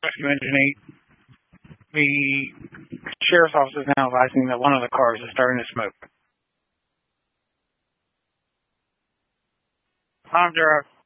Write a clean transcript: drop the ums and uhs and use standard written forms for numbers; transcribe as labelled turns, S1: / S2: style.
S1: Rescue Engine 8. The sheriff's office is now advising that one of the cars is starting to smoke. Tom, you're up.